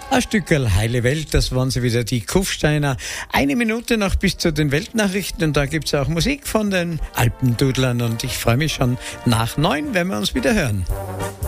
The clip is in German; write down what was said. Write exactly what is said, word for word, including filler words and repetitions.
Ein Stückerl heile Welt, das waren sie wieder, die Kufsteiner. Eine Minute noch bis zu den Weltnachrichten und da gibt's auch Musik von den Alpendudlern und ich freue mich schon nach neun, wenn wir uns wieder hören.